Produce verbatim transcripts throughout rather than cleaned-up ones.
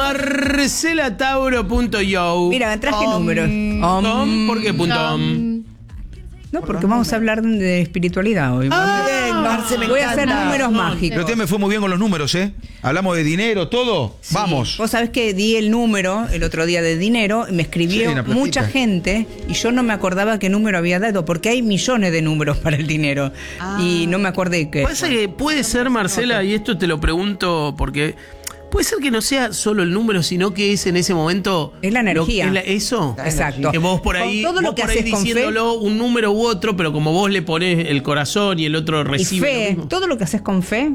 marcela tauro punto io. Mira, traje um, números. Um, ¿Por qué punto um? No, porque vamos a hablar de espiritualidad hoy. Ah, bien, Marce, me Voy encanta. a hacer números no, mágicos. Pero usted me fue muy bien con los números, ¿eh? Hablamos de dinero, todo. Sí. Vamos. Vos sabés que di el número el otro día de dinero, me escribió sí, mucha gente y yo no me acordaba qué número había dado, porque hay millones de números para el dinero. Ah. Y no me acordé qué. Pasa que puede ser, Marcela, y esto te lo pregunto porque puede ser que no sea solo el número, sino que es en ese momento... Es la energía. Lo, es la, eso. Exacto. Que vos por ahí, todo lo vos que por ahí haces diciéndolo con fe, un número u otro, pero como vos le ponés el corazón y el otro recibe... Y fe, todo lo que haces con fe...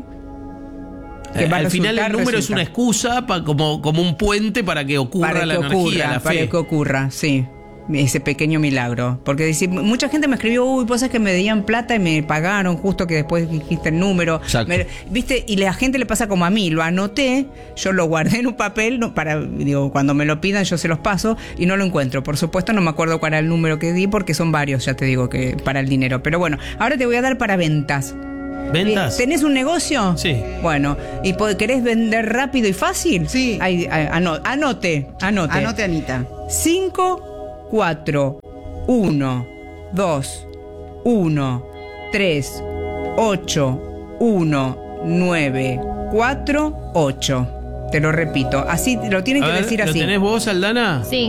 Que eh, al final el número resulta. Es una excusa pa, como, como un puente para que ocurra para la que energía, ocurra, la para fe. que ocurra, sí. Ese pequeño milagro. Porque dice, mucha gente me escribió, uy, pues es que me dieron plata y me pagaron justo que después dijiste el número. Me, ¿Viste? Y la gente le pasa como a mí, lo anoté, yo lo guardé en un papel, no, para, digo, cuando me lo pidan yo se los paso y no lo encuentro. Por supuesto no me acuerdo cuál era el número que di porque son varios, ya te digo, que para el dinero. Pero bueno, ahora te voy a dar para ventas. ¿Ventas? ¿Tenés un negocio? Sí. Bueno, ¿y querés vender rápido y fácil? Sí. Ahí, anote, anote. Anote, anote Anita. cinco cuatro uno dos uno tres ocho uno nueve cuatro ocho. Te lo repito, así lo tienes a que ver, decir así. ¿Lo tenés vos, Aldana? Sí.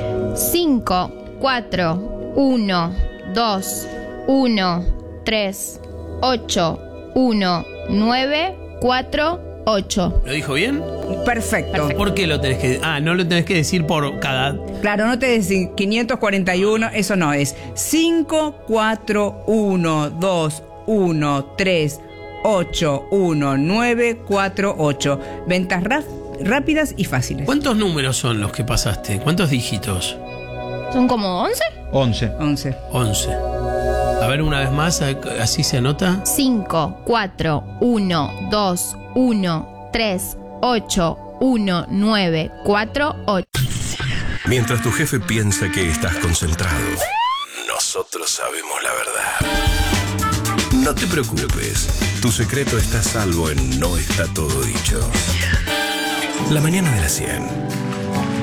cinco cuatro uno dos uno tres ocho uno nueve cuatro ocho. ¿Lo dijo bien? Perfecto. Perfecto. ¿Por qué lo tenés que Ah, no lo tenés que decir por cada... Claro, no te decís quinientos cuarenta y uno, eso no es. cinco cuatro uno dos uno tres ocho uno nueve cuatro ocho. Ventas rápidas y fáciles. ¿Cuántos números son los que pasaste? ¿Cuántos dígitos? ¿Son como once? once. once. once. A ver, una vez más, así se anota. cinco cuatro uno dos uno tres ocho uno nueve cuatro ocho. Mientras tu jefe piensa que estás concentrado, nosotros sabemos la verdad. No te preocupes, tu secreto está a salvo en No Está Todo Dicho. La mañana de las cien.